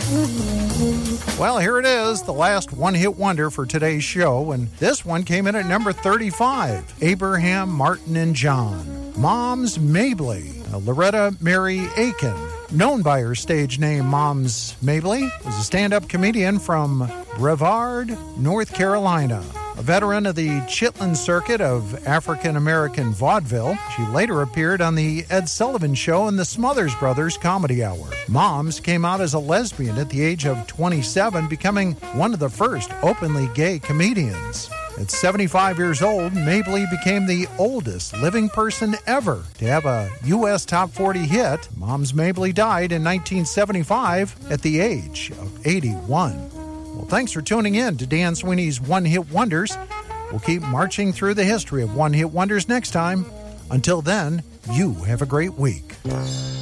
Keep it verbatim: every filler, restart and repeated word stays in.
Well, here it is, the last one-hit wonder for today's show, and this one came in at number thirty-five, Abraham Martin and John. Moms Mabley, uh, Loretta Mary Aiken, known by her stage name Moms Mabley, was a stand-up comedian from Brevard, North Carolina. A veteran of the Chitlin circuit of African-American vaudeville, she later appeared on the Ed Sullivan Show and the Smothers Brothers Comedy Hour. Moms came out as a lesbian at the age of twenty-seven, becoming one of the first openly gay comedians. At seventy-five years old, Mabley became the oldest living person ever to have a U S top forty hit. Moms Mabley died in nineteen seventy-five at the age of eighty-one. Well, thanks for tuning in to Dan Sweeney's One Hit Wonders. We'll keep marching through the history of One Hit Wonders next time. Until then, you have a great week.